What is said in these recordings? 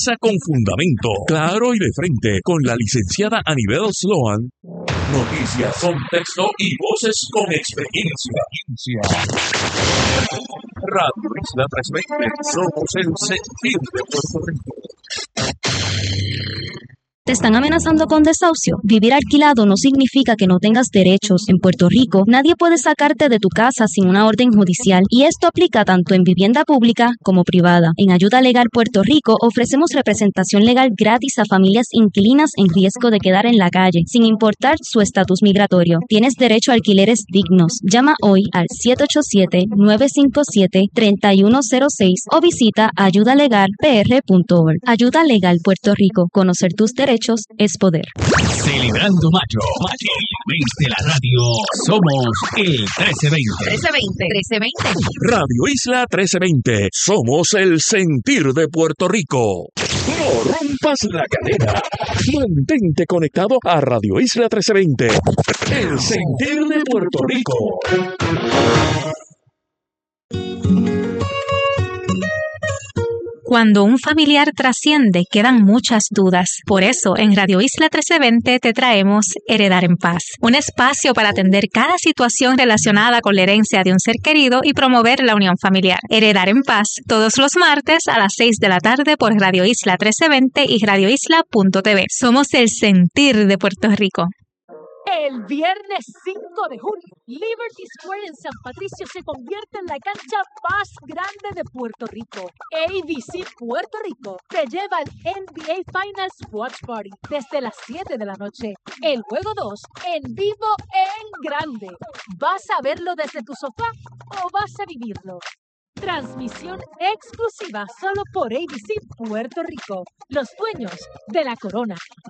comienza con fundamento, claro y de frente, con la licenciada Anibel Sloan. Noticias, contexto y voces con experiencia. Radio Isla 320, somos el sentir de Puerto Rico. ¿Te están amenazando con desahucio? Vivir alquilado no significa que no tengas derechos. En Puerto Rico, nadie puede sacarte de tu casa sin una orden judicial, y esto aplica tanto en vivienda pública como privada. En Ayuda Legal Puerto Rico ofrecemos representación legal gratis a familias inquilinas en riesgo de quedar en la calle, sin importar su estatus migratorio. Tienes derecho a alquileres dignos. Llama hoy al 787-957-3106 o visita ayudalegalpr.org. Ayuda Legal Puerto Rico. Conocer tus derechos es poder. Celebrando Mayo. Desde la radio somos el 1320. 1320. Radio Isla 1320, somos el sentir de Puerto Rico. No rompas la cadena. Mantente conectado a Radio Isla 1320, el sentir de Puerto Rico. Cuando un familiar trasciende, quedan muchas dudas. Por eso, en Radio Isla 1320 te traemos Heredar en Paz, un espacio para atender cada situación relacionada con la herencia de un ser querido y promover la unión familiar. Heredar en Paz, todos los martes a las 6 de la tarde por Radio Isla 1320 y radioisla.tv. Somos el sentir de Puerto Rico. El viernes 5 de junio, Liberty Square en San Patricio se convierte en la cancha más grande de Puerto Rico. ABC Puerto Rico te lleva al NBA Finals Watch Party desde las 7 de la noche. El juego 2 en vivo en grande. ¿Vas a verlo desde tu sofá o vas a vivirlo? Transmisión exclusiva solo por ABC Puerto Rico, los dueños de la corona.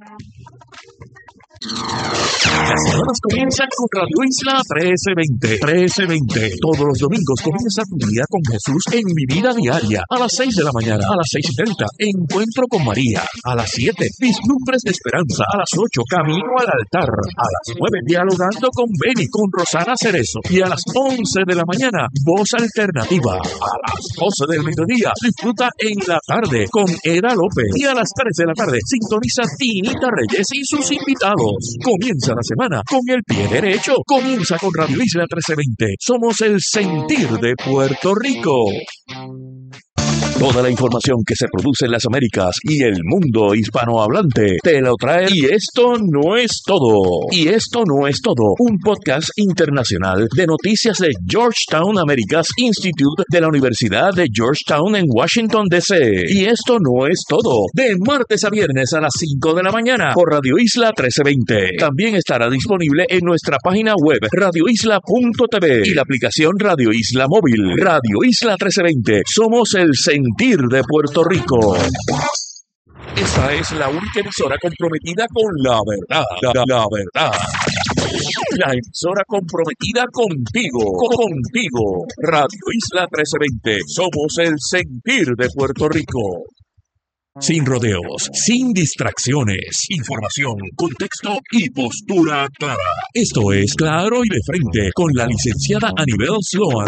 Las semanas comienzan con Radio Isla 1320. Todos los domingos comienza tu día con Jesús en Mi Vida Diaria. A las 6 de la mañana, a las 6:30, Encuentro con María. A las 7, Vislumbres de Esperanza. A las 8, Camino al Altar. A las 9, Dialogando con Beni, con Rosana Cerezo. Y a las 11 de la mañana, Voz Alternativa. A las 12 del mediodía, disfruta en la tarde con Eda López. Y a las 3 de la tarde, sintoniza Tinita Reyes y sus invitados. Comienza la semana con el pie derecho. Comienza con Radio Isla 1320. Somos el sentir de Puerto Rico. Toda la información que se produce en las Américas y el mundo hispanohablante te lo trae. Y esto no es todo. Un podcast internacional de noticias de Georgetown Americas Institute de la Universidad de Georgetown en Washington, D.C. Y esto no es todo. De martes a viernes a las 5 de la mañana por Radio Isla 1320. También estará disponible en nuestra página web radioisla.tv y la aplicación Radio Isla Móvil. Radio Isla 1320. Somos el sentir de Puerto Rico. Esta es la única emisora comprometida con la verdad. La verdad. La emisora comprometida contigo. Radio Isla 1320. Somos el sentir de Puerto Rico. Sin rodeos, sin distracciones, información, contexto y postura clara. Esto es Claro y de Frente con la licenciada Anibel Sloan.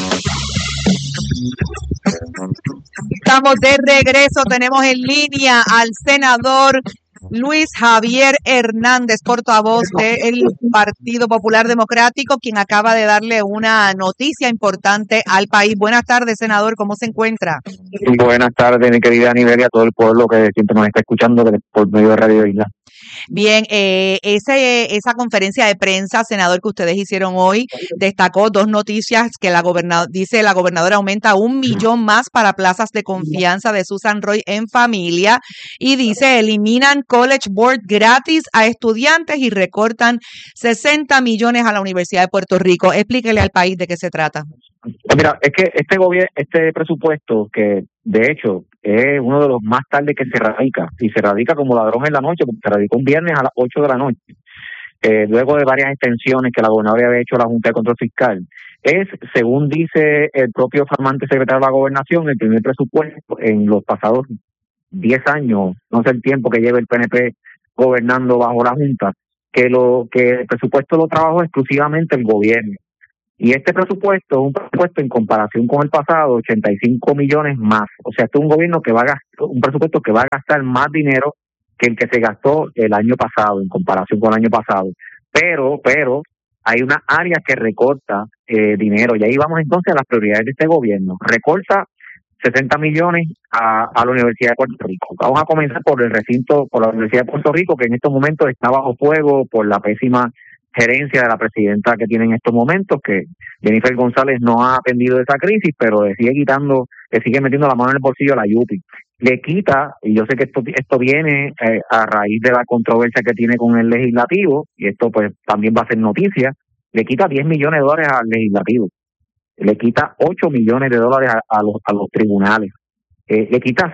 Estamos de regreso, tenemos en línea al senador Luis Javier Hernández, portavoz del Partido Popular Democrático, quien acaba de darle una noticia importante al país. Buenas tardes, senador, ¿cómo se encuentra? Buenas tardes, mi querida Anibel, y a todo el pueblo que siempre nos está escuchando por medio de Radio Isla. Bien, esa conferencia de prensa, senador, que ustedes hicieron hoy, destacó dos noticias que la gobernadora aumenta 1 millón más para plazas de confianza de Susan Roy en familia, y dice eliminan College Board gratis a estudiantes y recortan 60 millones a la Universidad de Puerto Rico. Explíquele al país de qué se trata. Pues mira, es que este presupuesto, que de hecho es uno de los más tarde que se radica, y se radica como ladrón en la noche, porque se radicó un viernes a las 8 de la noche, luego de varias extensiones que la gobernadora había hecho a la Junta de Control Fiscal, es, según dice el propio flamante secretario de la Gobernación, el primer presupuesto en los pasados 10 años, no sé el tiempo que lleva el PNP gobernando bajo la Junta, que el presupuesto lo trabajó exclusivamente el gobierno. Y este presupuesto es un presupuesto en comparación con el pasado, 85 millones más. O sea, este es un gobierno que va a gastar, un presupuesto que va a gastar más dinero que el que se gastó el año pasado, en comparación con el año pasado. Pero hay una área que recorta dinero. Y ahí vamos entonces a las prioridades de este gobierno. Recorta 60 millones a la Universidad de Puerto Rico. Vamos a comenzar por la Universidad de Puerto Rico, que en estos momentos está bajo fuego por la pésima gerencia de la presidenta que tiene en estos momentos, que Jennifer González no ha atendido esa crisis, pero le sigue metiendo la mano en el bolsillo a la Yupi. Le quita, y yo sé que esto viene a raíz de la controversia que tiene con el legislativo, y esto pues también va a ser noticia, le quita $10 millones al legislativo, le quita $8 millones a los tribunales, le quita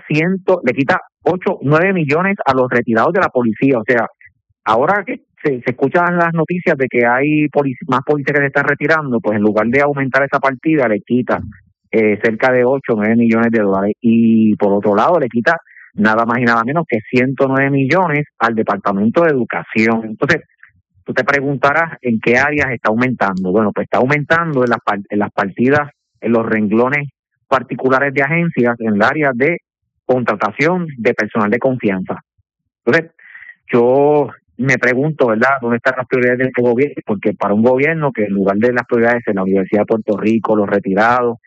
9 millones a los retirados de la policía. O sea, ahora que se escuchan las noticias de que hay más policías que se están retirando, pues en lugar de aumentar esa partida, le quita cerca de 8-9 millones de dólares. Y por otro lado, le quita nada más y nada menos que 109 millones al Departamento de Educación. Entonces, tú te preguntarás en qué áreas está aumentando. Bueno, pues está aumentando en las partidas, en los renglones particulares de agencias, en el área de contratación de personal de confianza. Entonces, yo me pregunto, ¿verdad?, ¿dónde están las prioridades de este gobierno? Porque para un gobierno que en lugar de las prioridades en la Universidad de Puerto Rico, los retirados,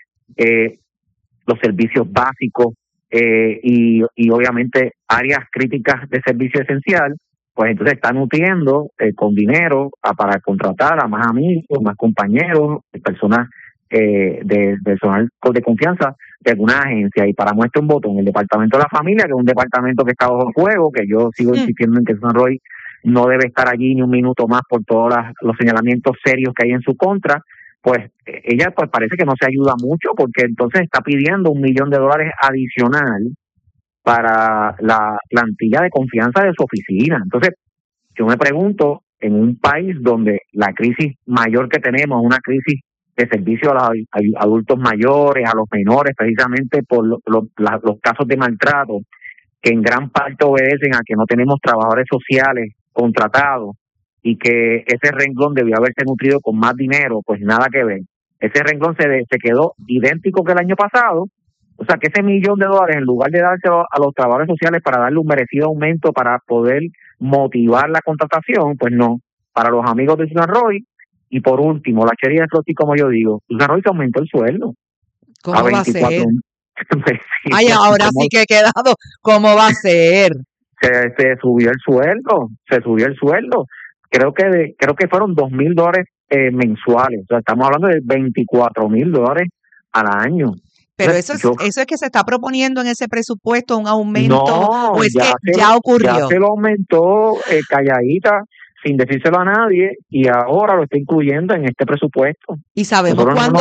los servicios básicos y obviamente áreas críticas de servicio esencial, pues entonces están nutriendo con dinero para contratar a más amigos, más compañeros, personas de personal de confianza de alguna agencia. Y para muestra un botón, el Departamento de la Familia, que es un departamento que está bajo fuego, que yo sigo insistiendo en que Susan Roy no debe estar allí ni un minuto más por todos los señalamientos serios que hay en su contra, pues ella pues parece que no se ayuda mucho, porque entonces está pidiendo $1 millón adicional para la plantilla de confianza de su oficina. Entonces, yo me pregunto, en un país donde la crisis mayor que tenemos es una crisis de servicio a los adultos mayores, a los menores, precisamente por los casos de maltrato, que en gran parte obedecen a que no tenemos trabajadores sociales contratados, y que ese renglón debió haberse nutrido con más dinero, pues nada que ver. Ese renglón se quedó idéntico que el año pasado. O sea, que ese $1 millón, en lugar de dárselo a los trabajadores sociales para darle un merecido aumento para poder motivar la contratación, pues no, para los amigos de Susan Roy. Y por último, la cherilla de Floti, como yo digo, Susan Roy se aumentó el sueldo. ¿Cómo va a ser? Sí, ay, ahora sí que he quedado. ¿Cómo va a ser? Se subió el sueldo. Creo que fueron $2,000 mensuales. O sea, estamos hablando de $24,000 al año. Pero eso es que se está proponiendo en ese presupuesto un aumento, no, o es que ya ocurrió. Ya se lo aumentó calladita, sin decírselo a nadie, y ahora lo está incluyendo en este presupuesto. ¿Y sabemos cuándo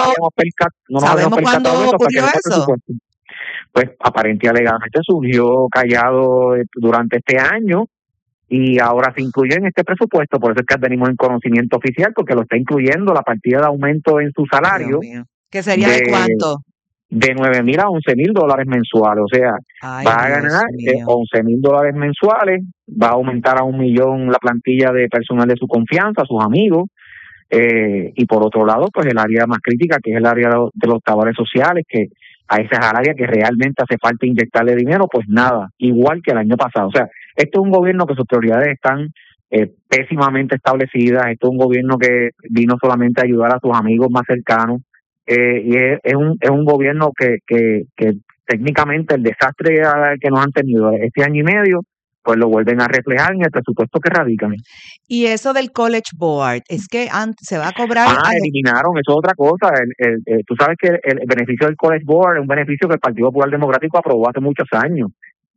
ocurrió eso? Pues aparentemente alegadamente surgió callado durante este año, y ahora se incluye en este presupuesto. Por eso es que venimos en conocimiento oficial, porque lo está incluyendo la partida de aumento en su salario. ¿Qué sería de cuánto? De $9,000 a $11,000 mensuales. O sea, va a ganar $11,000 mensuales, va a aumentar a $1 millón la plantilla de personal de su confianza, sus amigos, y por otro lado, pues el área más crítica, que es el área de los trabajadores sociales, que a esa es el área que realmente hace falta inyectarle dinero, pues nada, igual que el año pasado. O sea, esto es un gobierno que sus prioridades están pésimamente establecidas. Esto es un gobierno que vino solamente a ayudar a sus amigos más cercanos, y es un gobierno que técnicamente el desastre que nos han tenido este año y medio, pues lo vuelven a reflejar en el presupuesto que radican. Y eso del College Board, es que se va a cobrar... eliminaron, eso es otra cosa. Tú sabes que el beneficio del College Board es un beneficio que el Partido Popular Democrático aprobó hace muchos años.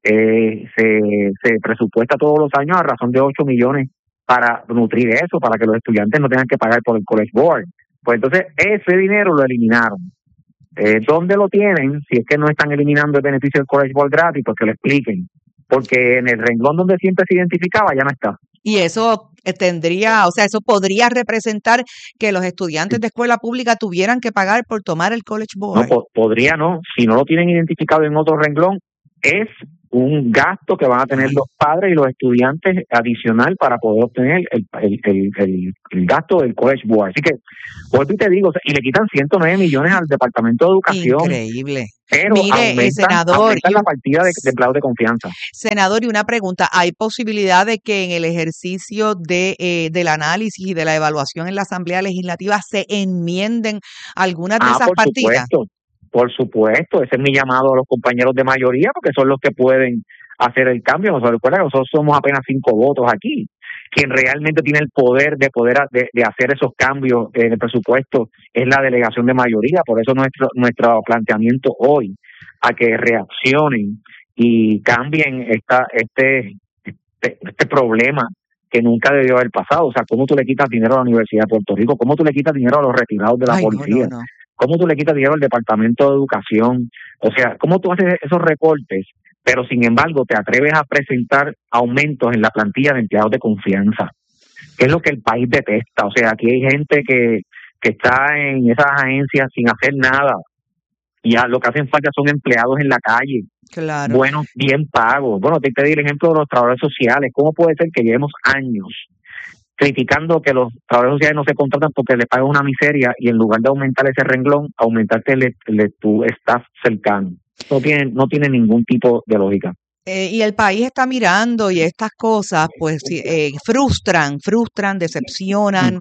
Se presupuesta todos los años a razón de 8 millones para nutrir eso, para que los estudiantes no tengan que pagar por el College Board. Pues entonces ese dinero lo eliminaron. ¿Dónde lo tienen? Si es que no están eliminando el beneficio del College Board gratis, pues que lo expliquen. Porque en el renglón donde siempre se identificaba ya no está. Y eso eso podría representar que los estudiantes de escuela pública tuvieran que pagar por tomar el College Board. No, podría no. Si no lo tienen identificado en otro renglón, es un gasto que van a tener los padres y los estudiantes adicional para poder obtener el gasto del College Board. Así que, vuelvo y te digo, y le quitan 109 millones al Departamento de Educación. Increíble. Pero Mire, senador, aumentan la partida de empleados de confianza. Senador, y una pregunta, ¿hay posibilidad de que en el ejercicio del análisis y de la evaluación en la Asamblea Legislativa se enmienden algunas de esas partidas? Por supuesto, ese es mi llamado a los compañeros de mayoría, porque son los que pueden hacer el cambio. Recuerda que nosotros somos apenas 5 votos aquí. Quien realmente tiene el poder de hacer esos cambios en el presupuesto es la delegación de mayoría. Por eso nuestro planteamiento hoy a que reaccionen y cambien este problema que nunca debió haber pasado. O sea, ¿cómo tú le quitas dinero a la Universidad de Puerto Rico? ¿Cómo tú le quitas dinero a los retirados de la policía? No. ¿Cómo tú le quitas dinero al Departamento de Educación? O sea, ¿cómo tú haces esos recortes, pero sin embargo te atreves a presentar aumentos en la plantilla de empleados de confianza? Que es lo que el país detesta. O sea, aquí hay gente que está en esas agencias sin hacer nada. Y lo que hacen falta son empleados en la calle. Claro. Buenos, bien pagos. Bueno, te di el ejemplo de los trabajadores sociales. ¿Cómo puede ser que llevemos años criticando que los trabajadores sociales no se contratan porque le pagan una miseria y en lugar de aumentar ese renglón, aumentarte tu staff cercano? No tiene ningún tipo de lógica. Y el país está mirando y estas cosas pues frustran, decepcionan,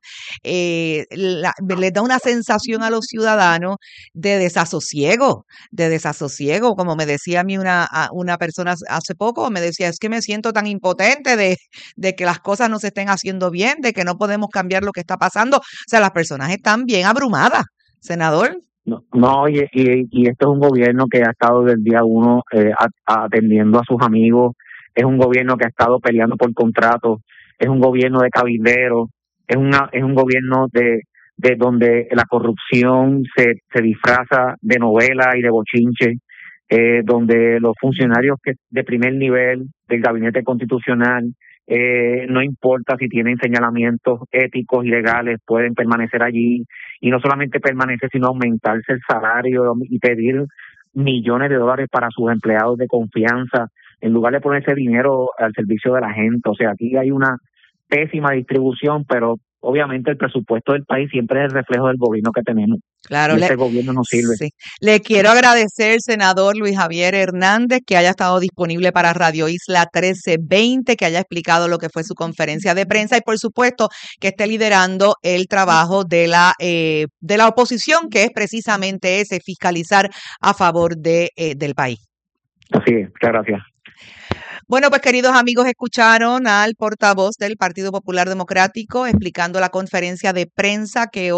les da una sensación a los ciudadanos de desasosiego, como me decía a mí una persona hace poco, me decía, es que me siento tan impotente de que las cosas no se estén haciendo bien, de que no podemos cambiar lo que está pasando. O sea, las personas están bien abrumadas, senador. No, y esto es un gobierno que ha estado desde el día 1 atendiendo a sus amigos, es un gobierno que ha estado peleando por contratos, es un gobierno de cabilderos, es un gobierno de donde la corrupción se disfraza de novela y de bochinche, donde los funcionarios de primer nivel del gabinete constitucional, no importa si tienen señalamientos éticos y legales, pueden permanecer allí, y no solamente permanecer, sino aumentarse el salario y pedir millones de dólares para sus empleados de confianza, en lugar de poner ese dinero al servicio de la gente. O sea, aquí hay una pésima distribución, pero obviamente el presupuesto del país siempre es el reflejo del gobierno que tenemos. Claro, y este gobierno no sirve. Sí. Le quiero agradecer, senador Luis Javier Hernández, que haya estado disponible para Radio Isla 1320, que haya explicado lo que fue su conferencia de prensa y, por supuesto, que esté liderando el trabajo de la oposición, que es precisamente ese, fiscalizar a favor del país. Así es, muchas gracias. Bueno, pues queridos amigos, escucharon al portavoz del Partido Popular Democrático explicando la conferencia de prensa que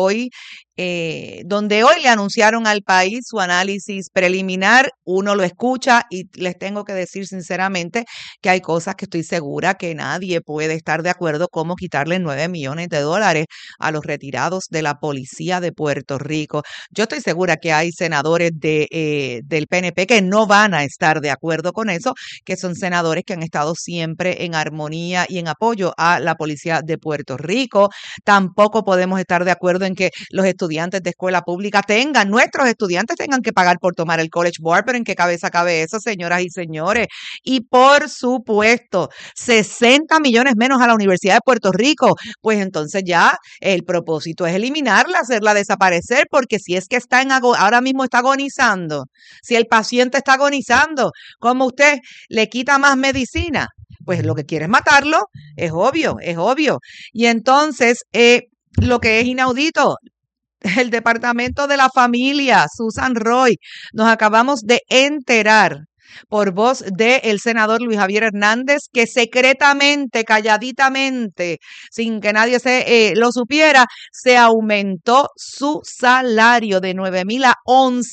donde hoy le anunciaron al país su análisis preliminar. Uno lo escucha y les tengo que decir sinceramente que hay cosas que estoy segura que nadie puede estar de acuerdo, como quitarle 9 millones de dólares a los retirados de la policía de Puerto Rico. Yo estoy segura que hay senadores del PNP que no van a estar de acuerdo con eso, que son senadores que han estado siempre en armonía y en apoyo a la policía de Puerto Rico. Tampoco podemos estar de acuerdo en que los estudiantes de escuela pública nuestros estudiantes tengan que pagar por tomar el College Board, pero ¿en qué cabeza cabe eso, señoras y señores? Y por supuesto, 60 millones menos a la Universidad de Puerto Rico, pues entonces ya el propósito es eliminarla, hacerla desaparecer, porque si es que ahora mismo está agonizando, si el paciente está agonizando, ¿cómo usted le quita más medicina? Pues lo que quiere es matarlo, es obvio. Y entonces, lo que es inaudito, el Departamento de la Familia, Susan Roy, nos acabamos de enterar por voz del senador Luis Javier Hernández que secretamente, calladitamente, sin que nadie lo supiera, se aumentó su salario de $9,000 a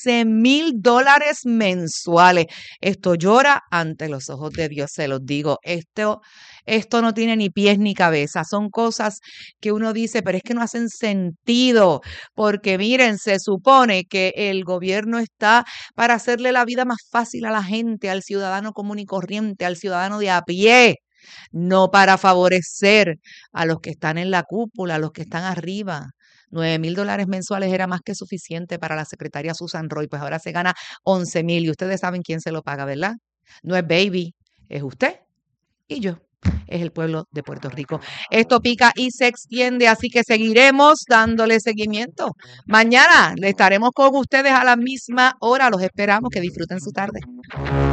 $11,000 mensuales. Esto llora ante los ojos de Dios, se los digo. Esto no tiene ni pies ni cabeza. Son cosas que uno dice, pero es que no hacen sentido, porque miren, se supone que el gobierno está para hacerle la vida más fácil a la gente, al ciudadano común y corriente, al ciudadano de a pie, no para favorecer a los que están en la cúpula, a los que están arriba. $9,000 mensuales era más que suficiente para la secretaria Susan Roy, pues ahora se gana $11,000 y ustedes saben quién se lo paga, ¿verdad? No es Baby, es usted y yo. Es el pueblo de Puerto Rico. Esto pica y se extiende, así que seguiremos dándole seguimiento. Mañana estaremos con ustedes a la misma hora. Los esperamos. Que disfruten su tarde.